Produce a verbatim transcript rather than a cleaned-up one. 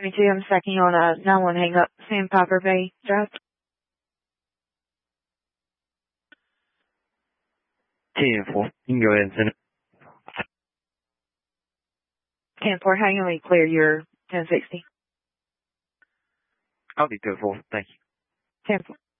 Me too. I'm stacking on a nine one hang up, Sandpiper Bay Drive. ten four. You can go ahead and send it. ten four, how can we clear your ten sixty? I'll be ten four. Thank you. ten four.